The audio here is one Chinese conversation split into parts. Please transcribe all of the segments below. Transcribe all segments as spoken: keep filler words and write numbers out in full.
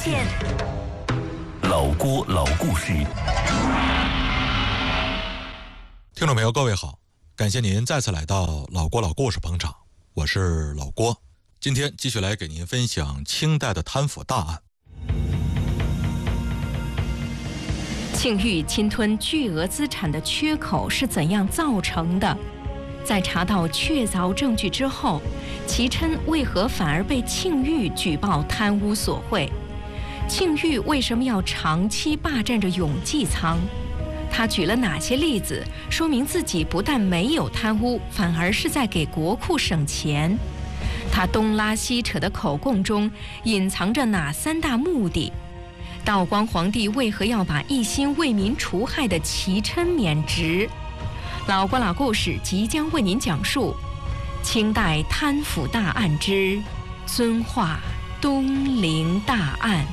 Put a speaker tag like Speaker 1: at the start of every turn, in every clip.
Speaker 1: 现。
Speaker 2: 老郭老故事。
Speaker 3: 听众朋友各位好，感谢您再次来到老郭老故事捧场，我是老郭。今天继续来给您分享清代的贪腐大案。
Speaker 1: 庆玉侵吞巨额资产的缺口是怎样造成的？在查到确凿证据之后，其琛为何反而被庆玉举报贪污索贿？庆玉为什么要长期霸占着永济仓？他举了哪些例子，说明自己不但没有贪污，反而是在给国库省钱？他东拉西扯的口供中隐藏着哪三大目的？道光皇帝为何要把一心为民除害的其琛免职？老郭老故事即将为您讲述清代贪腐大案之遵化东陵大案。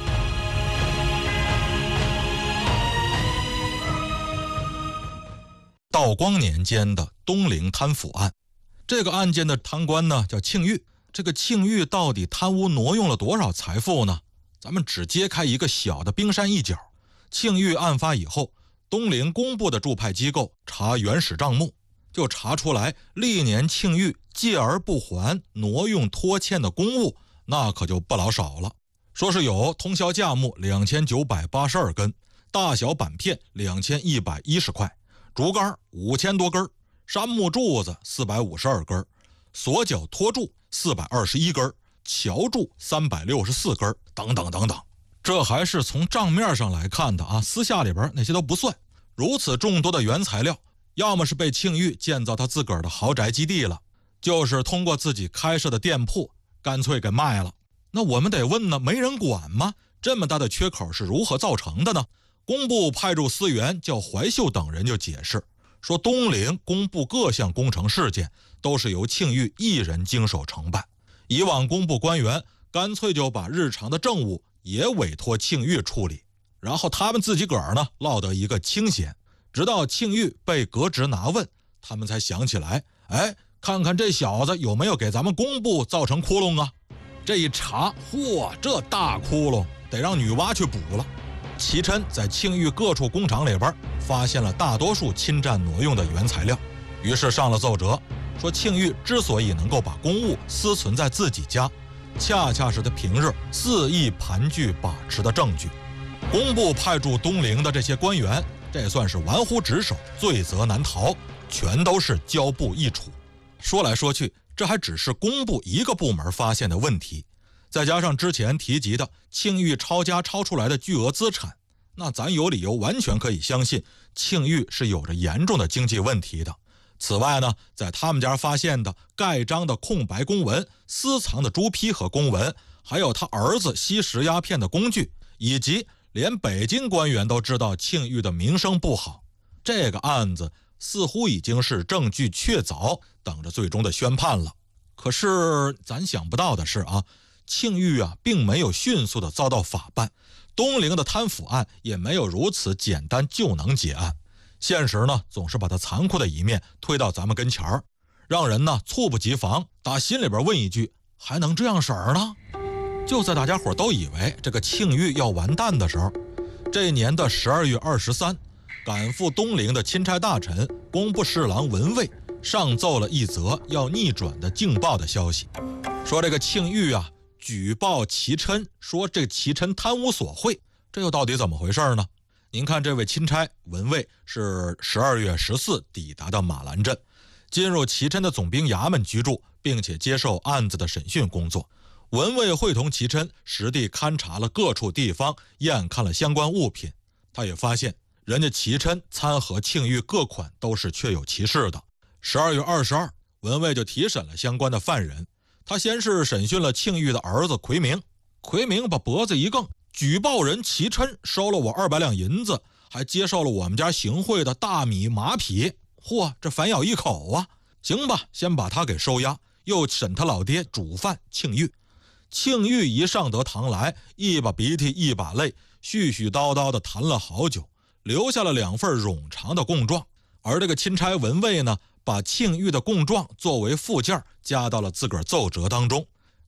Speaker 3: 道光年间的东陵贪腐案，这个案件的贪官呢叫庆玉。这个庆玉到底贪污挪用了多少财富呢？咱们只揭开一个小的冰山一角。庆玉案发以后，东陵工部的驻派机构查原始账目，就查出来历年庆玉借而不还、挪用拖欠的公物，那可就不老少了。说是有通宵价木两千九百八十二根，大小板片两千一百一十块，竹竿五千多根，杉木柱子四百五十二根，锁脚托柱四百二十一根，桥柱三百六十四根，等等等等。这还是从账面上来看的啊，私下里边那些都不算。如此众多的原材料，要么是被庆玉建造他自个儿的豪宅基地了，就是通过自己开设的店铺干脆给卖了。那我们得问呢，没人管吗？这么大的缺口是如何造成的呢？工部派驻司员叫怀秀等人就解释说，东陵工部各项工程事件都是由庆玉一人经手承办，以往工部官员干脆就把日常的政务也委托庆玉处理，然后他们自己个儿呢落得一个清闲。直到庆玉被革职拿问，他们才想起来，哎，看看这小子有没有给咱们工部造成窟窿啊。这一查，嚯，这大窟窿得让女娲去补了。其琛在庆玉各处工厂里边发现了大多数侵占挪用的原材料，于是上了奏折，说庆玉之所以能够把公物私存在自己家，恰恰是他平日肆意盘踞把持的证据。工部派驻东陵的这些官员，这算是玩忽职守，罪责难逃，全都是交部一处。说来说去，这还只是工部一个部门发现的问题，再加上之前提及的庆玉抄家抄出来的巨额资产，那咱有理由完全可以相信庆玉是有着严重的经济问题的。此外呢，在他们家发现的盖章的空白公文、私藏的朱批和公文，还有他儿子吸食鸦片的工具，以及连北京官员都知道庆玉的名声不好，这个案子似乎已经是证据确凿，等着最终的宣判了。可是咱想不到的是啊，庆玉啊并没有迅速的遭到法办，东陵的贪腐案也没有如此简单就能结案。现实呢，总是把他残酷的一面推到咱们跟前儿，让人呢猝不及防，打心里边问一句，还能这样式儿呢？就在大家伙都以为这个庆玉要完蛋的时候，这年的十二月二十三，赶赴东陵的钦差大臣工部侍郎文蔚上奏了一则要逆转的劲爆的消息，说这个庆玉啊举报其琛，说这其琛贪污索贿，这又到底怎么回事呢？您看，这位钦差文蔚是十二月十四抵达的马兰镇，进入其琛的总兵衙门居住，并且接受案子的审讯工作。文蔚会同其琛实地勘察了各处地方，验看了相关物品，他也发现人家其琛参合庆玉各款都是确有其事的。十二月二十二，文蔚就提审了相关的犯人，他先是审讯了庆玉的儿子奎明，奎明把脖子一梗，举报人其琛收了我二百两银子，还接受了我们家行贿的大米马匹，嚯，这反咬一口啊！行吧，先把他给收押，又审他老爹主犯庆玉。庆玉一上得堂来，一把鼻涕一把泪，絮絮叨叨地谈了好久，留下了两份冗长的供状。而这个钦差文蔚呢，把庆玉的供状作为附件加到了自个儿奏折当中。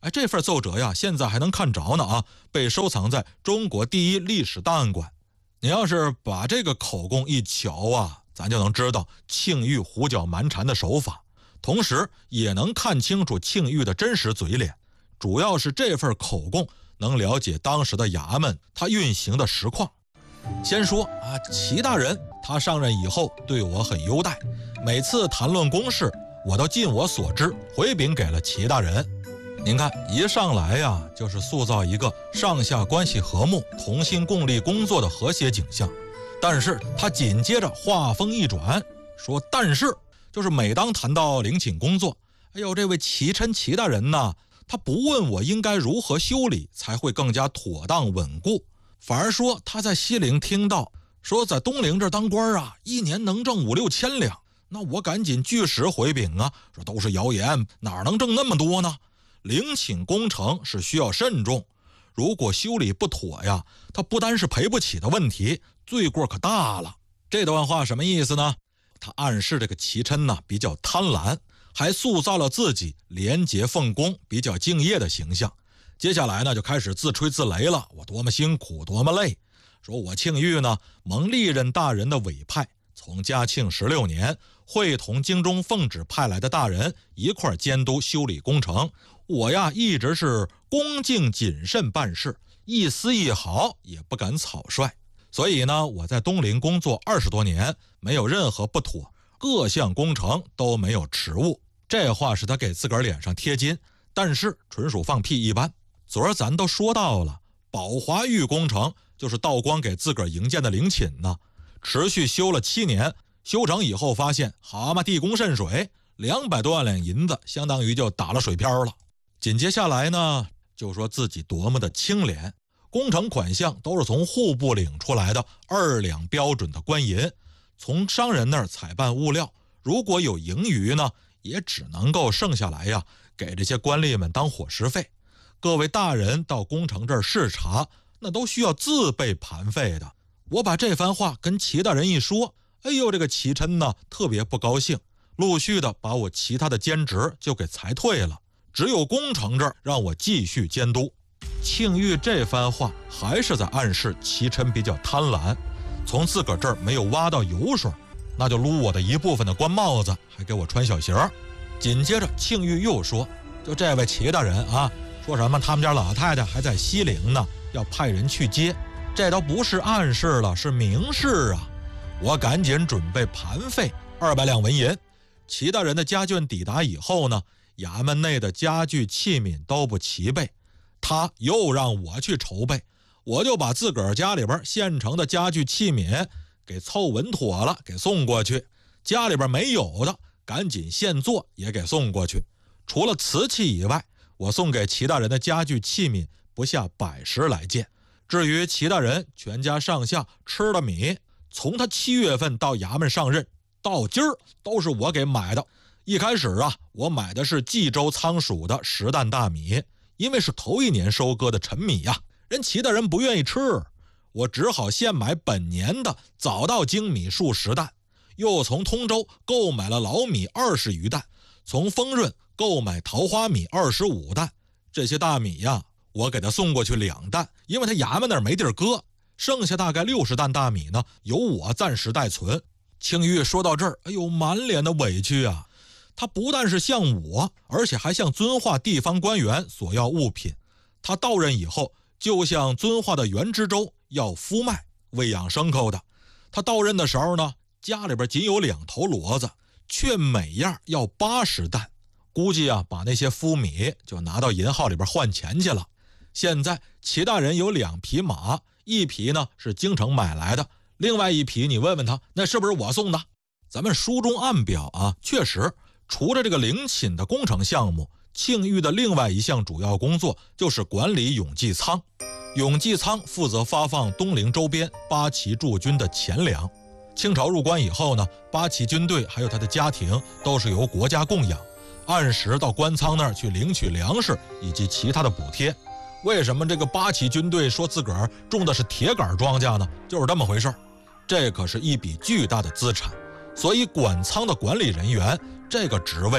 Speaker 3: 哎，这份奏折呀，现在还能看着呢啊，被收藏在中国第一历史档案馆。你要是把这个口供一瞧啊，咱就能知道庆玉胡搅蛮缠的手法，同时也能看清楚庆玉的真实嘴脸。主要是这份口供能了解当时的衙门它运行的实况。先说啊，齐大人他上任以后对我很优待，每次谈论公事，我都尽我所知回禀给了齐大人。您看，一上来呀，就是塑造一个上下关系和睦、同心共力工作的和谐景象。但是他紧接着话锋一转，说但是就是每当谈到陵寝工作，哎呦，这位齐琛齐大人呢，他不问我应该如何修理才会更加妥当稳固，反而说他在西陵听到说在东陵这当官啊，一年能挣五六千两。那我赶紧据实回禀啊，说都是谣言，哪能挣那么多呢？陵寝工程是需要慎重，如果修理不妥呀，它不单是赔不起的问题，罪过可大了。这段话什么意思呢？他暗示这个齐琛呢比较贪婪，还塑造了自己廉洁奉公、比较敬业的形象。接下来呢，就开始自吹自擂了，我多么辛苦，多么累。说我庆玉呢，蒙历任大人的委派，从嘉庆十六年会同京中奉旨派来的大人一块监督修理工程。我呀，一直是恭敬谨慎办事，一丝一毫也不敢草率。所以呢，我在东陵工作二十多年，没有任何不妥，各项工程都没有迟误。这话是他给自个儿脸上贴金，但是纯属放屁一般。昨儿咱都说到了，宝华玉工程就是道光给自个儿营建的陵寝呢，持续修了七年，修成以后发现，好嘛，地宫渗水，两百多万两银子，相当于就打了水漂了。紧接下来呢，就说自己多么的清廉，工程款项都是从户部领出来的二两标准的官银，从商人那儿采办物料，如果有盈余呢，也只能够剩下来呀，给这些官吏们当伙食费。各位大人到工程这儿视察，那都需要自备盘费的。我把这番话跟齐大人一说，哎呦，这个齐琛呢特别不高兴，陆续的把我其他的兼职就给裁退了。只有工程这儿让我继续监督。庆玉这番话还是在暗示齐琛比较贪婪，从自个儿这儿没有挖到油水，那就撸我的一部分的官帽子，还给我穿小鞋。紧接着庆玉又说，就这位齐大人啊，说什么他们家老太太还在西陵呢，要派人去接，这都不是暗示了，是明示啊。我赶紧准备盘费二百两纹银。齐大人的家眷抵达以后呢，衙门内的家具器皿都不齐备，他又让我去筹备，我就把自个儿家里边现成的家具器皿给凑稳妥了，给送过去。家里边没有的，赶紧现做也给送过去。除了瓷器以外，我送给齐大人的家具器皿不下百十来件。至于齐大人全家上下吃的米，从他七月份到衙门上任到今儿，都是我给买的。一开始啊，我买的是冀州仓属的十担大米，因为是头一年收割的陈米呀、啊，人齐大人不愿意吃，我只好现买本年的早稻精米数十担，又从通州购买了老米二十余担，从丰润购买桃花米二十五担。这些大米呀、啊，我给他送过去两担，因为他衙门那儿没地儿搁，剩下大概六十担大米呢，由我暂时代存。庆玉说到这儿，哎呦，满脸的委屈啊！他不但是向我，而且还向遵化地方官员索要物品。他到任以后，就向遵化的袁知州要夫麦，喂养牲口的。他到任的时候呢，家里边仅有两头骡子，却每样要八十担。估计啊，把那些麸米就拿到银号里边换钱去了。现在齐大人有两匹马，一匹呢是京城买来的，另外一匹你问问他，那是不是我送的？咱们书中暗表啊，确实除了这个陵寝的工程项目，庆玉的另外一项主要工作就是管理永济仓。永济仓负责发放东陵周边八旗驻军的钱粮。清朝入关以后呢，八旗军队还有他的家庭都是由国家供养，按时到官仓那儿去领取粮食以及其他的补贴。为什么这个八旗军队说自个儿种的是铁杆庄稼呢？就是这么回事，这可是一笔巨大的资产。所以管仓的管理人员这个职位啊，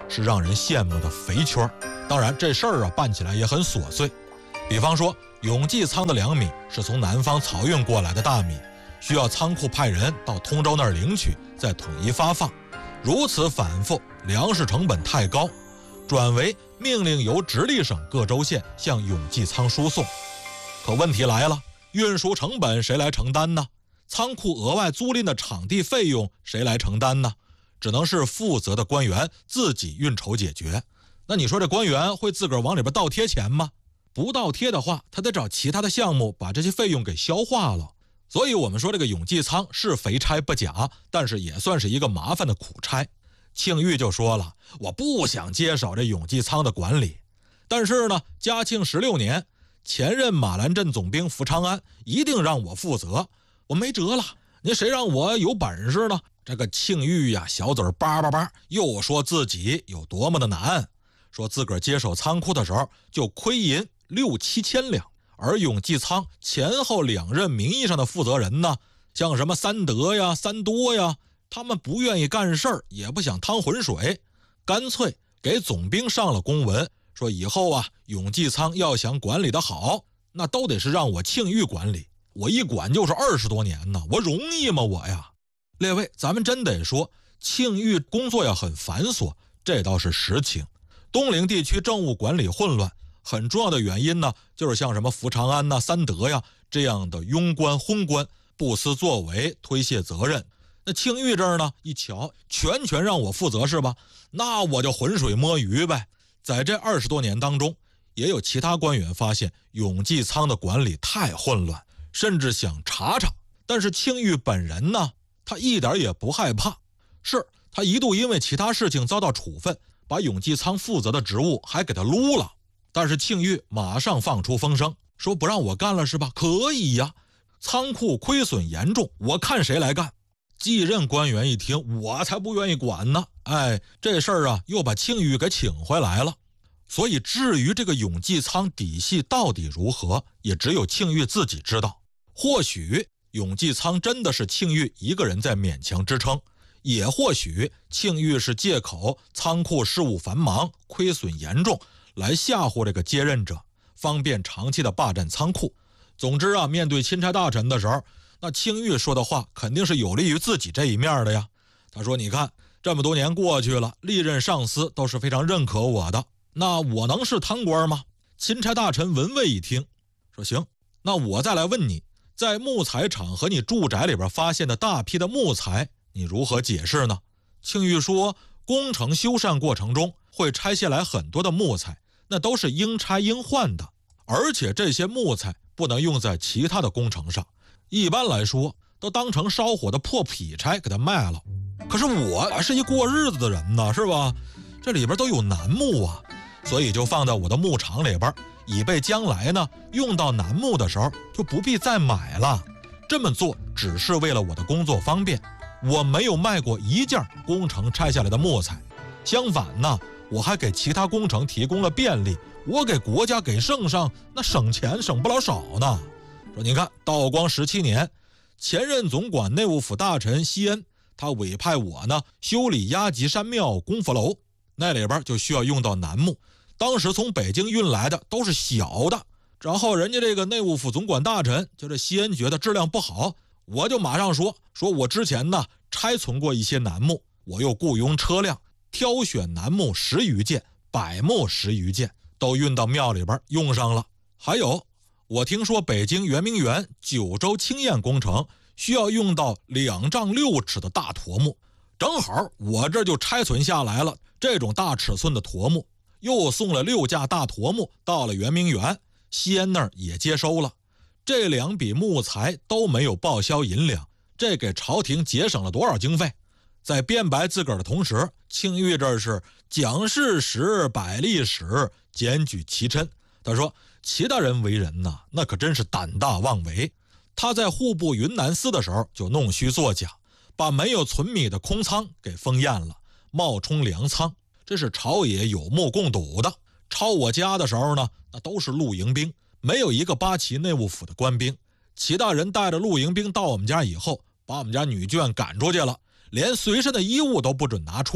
Speaker 3: 是让人羡慕的肥圈。当然这事儿啊办起来也很琐碎，比方说永济仓的粮米是从南方漕运过来的大米，需要仓库派人到通州那儿领取，再统一发放，如此反复，粮食成本太高，转为命令由直隶省各州县向永济仓输送。可问题来了，运输成本谁来承担呢？仓库额外租赁的场地费用谁来承担呢？只能是负责的官员自己运筹解决。那你说这官员会自个儿往里边倒贴钱吗？不倒贴的话，他得找其他的项目把这些费用给消化了。所以我们说这个永济仓是肥差不假，但是也算是一个麻烦的苦差。庆玉就说了，我不想接手这永济仓的管理，但是呢，嘉庆十六年，前任马兰镇总兵福长安一定让我负责，我没辙了，您谁让我有本事呢？这个庆玉呀，小嘴叭叭叭，又说自己有多么的难，说自个儿接手仓库的时候就亏银六七千两，而永济仓前后两任名义上的负责人呢，像什么三德呀、三多呀，他们不愿意干事儿，也不想趟浑水，干脆给总兵上了公文，说以后啊，永济仓要想管理得好，那都得是让我庆玉管理，我一管就是二十多年呢，我容易吗我呀？列位，咱们真得说，庆玉工作呀很繁琐，这倒是实情。东陵地区政务管理混乱，很重要的原因呢，就是像什么福长安呐、三德呀这样的庸官昏官，不思作为，推卸责任。那庆玉这儿呢，一瞧，全权让我负责是吧？那我就浑水摸鱼呗。在这二十多年当中，也有其他官员发现永济仓的管理太混乱，甚至想查查。但是庆玉本人呢，他一点也不害怕。是他一度因为其他事情遭到处分，把永济仓负责的职务还给他撸了。但是庆玉马上放出风声，说不让我干了是吧？可以呀，仓库亏损严重，我看谁来干。继任官员一听，我才不愿意管呢。哎，这事儿啊，又把庆玉给请回来了。所以至于这个永济仓底细到底如何，也只有庆玉自己知道。或许永济仓真的是庆玉一个人在勉强支撑，也或许庆玉是借口仓库事务繁忙，亏损严重，来吓唬这个接任者，方便长期的霸占仓库。总之啊，面对钦差大臣的时候，那庆玉说的话肯定是有利于自己这一面的呀。他说，你看这么多年过去了，历任上司都是非常认可我的，那我能是贪官吗？钦差大臣文蔚一听，说行，那我再来问你，在木材厂和你住宅里边发现的大批的木材，你如何解释呢？庆玉说，工程修缮过程中会拆下来很多的木材，那都是应拆应换的，而且这些木材不能用在其他的工程上，一般来说都当成烧火的破劈柴给它卖了。可是我是一过日子的人呢，是吧？这里边都有楠木啊，所以就放在我的牧场里边，以备将来呢用到楠木的时候就不必再买了。这么做只是为了我的工作方便，我没有卖过一件工程拆下来的木材，相反呢，我还给其他工程提供了便利，我给国家给圣上那省钱省不老少呢。说你看，道光十七年，前任总管内务府大臣西恩，他委派我呢修理压脊山庙功夫楼，那里边就需要用到楠木，当时从北京运来的都是小的，然后人家这个内务府总管大臣就这西恩觉得质量不好，我就马上说说我之前呢拆存过一些楠木，我又雇佣车辆挑选楠木十余件，柏木十余件，都运到庙里边用上了。还有我听说北京圆明园九州清验工程需要用到两丈六尺的大橐木，正好我这就拆存下来了这种大尺寸的橐木，又送了六架大橐木到了圆明园，西安那儿也接收了。这两笔木材都没有报销银两，这给朝廷节省了多少经费？在辩白自个儿的同时，庆玉这是讲事实，摆历史，检举其真。他说齐大人为人呐，那可真是胆大妄为。他在户部云南司的时候就弄虚作假，把没有存米的空仓给封验了，冒充粮仓，这是朝野有目共睹的。抄我家的时候呢，那都是露营兵，没有一个八旗内务府的官兵。齐大人带着露营兵到我们家以后，把我们家女眷赶出去了，连随身的衣物都不准拿出。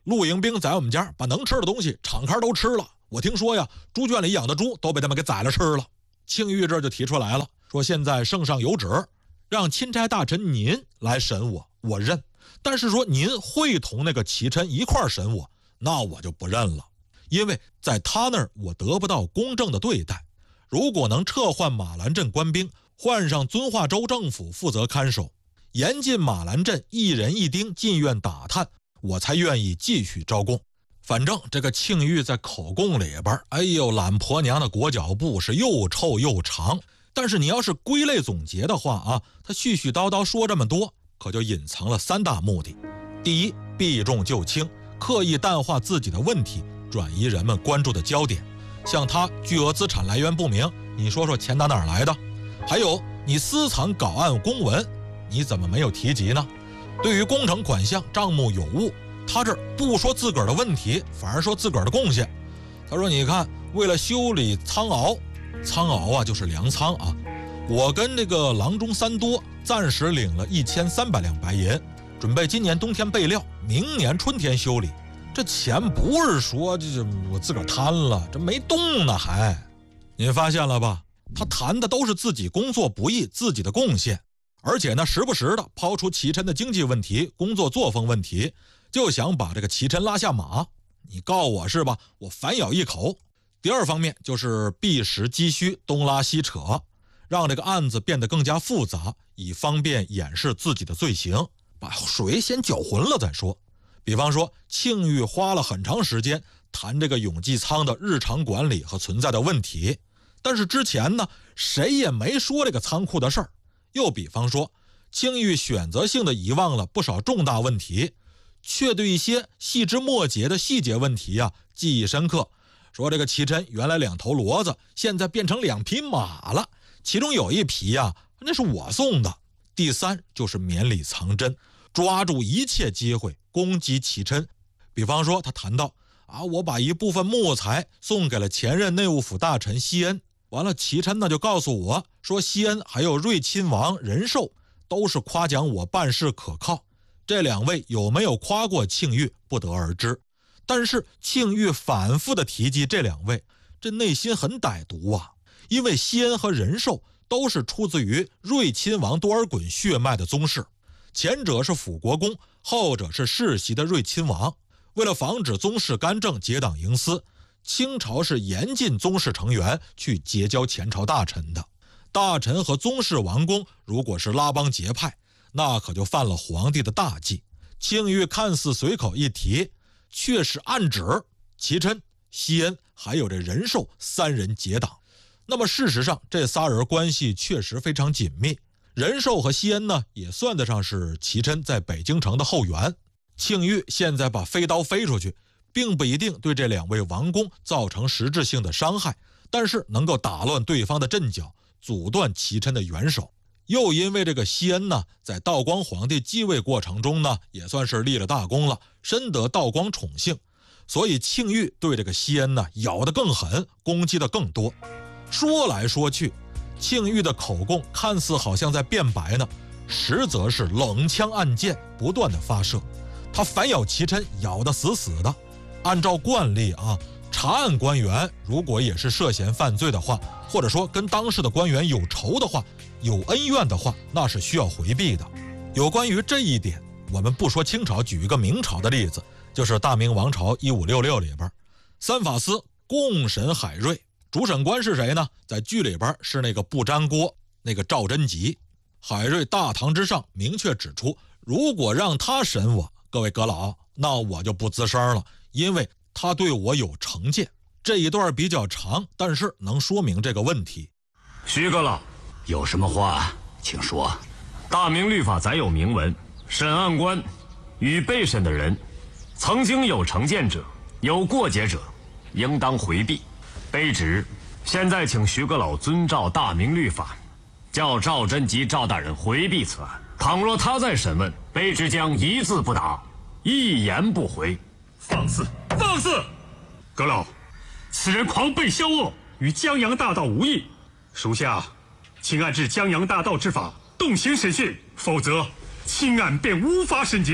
Speaker 3: 露营兵在我们家把能吃的东西敞开都吃了，我听说呀，猪圈里养的猪都被他们给宰了吃了。庆玉这就提出来了，说现在圣上有旨，让钦差大臣您来审我，我认。但是说您会同那个齐琛一块审我，那我就不认了，因为在他那儿我得不到公正的对待。如果能撤换马兰镇官兵，换上遵化州政府负责看守，严禁马兰镇一人一丁进院打探，我才愿意继续招供。反正这个庆玉在口供里边，哎呦，懒婆娘的裹脚布是又臭又长。但是你要是归类总结的话啊，他絮絮叨叨说这么多，可就隐藏了三大目的。第一，避重就轻，刻意淡化自己的问题，转移人们关注的焦点。像他巨额资产来源不明，你说说钱打哪儿来的？还有你私藏稿案公文，你怎么没有提及呢？对于工程款项账目有误，他这不说自个儿的问题，反而说自个儿的贡献。他说你看，为了修理仓坳，仓坳啊就是粮仓啊，我跟这个郎中三多暂时领了一千三百两白银，准备今年冬天备料，明年春天修理。这钱不是说这我自个儿贪了，这没动呢还。您发现了吧，他谈的都是自己工作不易，自己的贡献，而且呢时不时的抛出齐琛的经济问题、工作作风问题，就想把这个齐琛拉下马。你告我是吧，我反咬一口。第二方面就是避实击虚，东拉西扯，让这个案子变得更加复杂，以方便掩饰自己的罪行，把水先搅浑了再说。比方说庆玉花了很长时间谈这个永济仓的日常管理和存在的问题，但是之前呢谁也没说这个仓库的事儿。又比方说庆玉选择性的遗忘了不少重大问题，却对一些细枝末节的细节问题啊记忆深刻，说这个齐琛原来两头骡子现在变成两匹马了，其中有一匹啊那是我送的。第三就是绵里藏针，抓住一切机会攻击齐琛。比方说他谈到啊，我把一部分木材送给了前任内务府大臣西恩，完了齐琛呢就告诉我说西恩还有瑞亲王仁寿都是夸奖我办事可靠。这两位有没有夸过庆玉不得而知，但是庆玉反复的提及这两位，这内心很歹毒啊。因为西恩和仁寿都是出自于瑞亲王多尔衮血脉的宗室，前者是辅国公，后者是世袭的瑞亲王。为了防止宗室干政结党营私，清朝是严禁宗室成员去结交前朝大臣的。大臣和宗室王公如果是拉帮结派，那可就犯了皇帝的大忌。庆玉看似随口一提，却是暗指齐琛、西恩还有这仁寿三人结党。那么事实上这仨人关系确实非常紧密，仁寿和西恩呢也算得上是齐琛在北京城的后援。庆玉现在把飞刀飞出去，并不一定对这两位王公造成实质性的伤害，但是能够打乱对方的阵脚，阻断齐琛的援手。又因为这个西恩呢，在道光皇帝继位过程中呢，也算是立了大功了，深得道光宠幸，所以庆玉对这个西恩呢咬得更狠，攻击得更多。说来说去，庆玉的口供看似好像在辩白呢，实则是冷枪暗箭不断的发射。他反咬齐琛咬得死死的。按照惯例啊，查案官员如果也是涉嫌犯罪的话，或者说跟当时的官员有仇的话，有恩怨的话，那是需要回避的。有关于这一点，我们不说清朝，举一个明朝的例子，就是大明王朝一五六六里边，三法司共审海瑞，主审官是谁呢？在剧里边是那个不粘锅那个赵贞吉。海瑞大堂之上明确指出，如果让他审我，各位阁老，那我就不吱声了，因为他对我有成见。这一段比较长，但是能说明这个问题。
Speaker 4: 徐阁老，
Speaker 5: 有什么话请说。
Speaker 4: 大明律法载有明文，审案官与被审的人曾经有成见者、有过节者，应当回避。卑职现在请徐阁老遵照大明律法，叫赵贞吉赵大人回避此案。倘若他再审问，卑职将一字不答，一言不回。
Speaker 6: 放肆！放肆！阁老，此人狂悖销恶，与江洋大盗无异。属下请按治江洋大盗之法动刑审讯，否则清案便无法审结，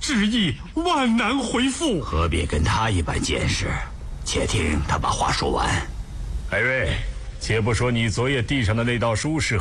Speaker 6: 旨意万难回复。
Speaker 5: 何必跟他一般见识？且听他把话说完。
Speaker 4: 海瑞，且不说你昨夜递上的那道书是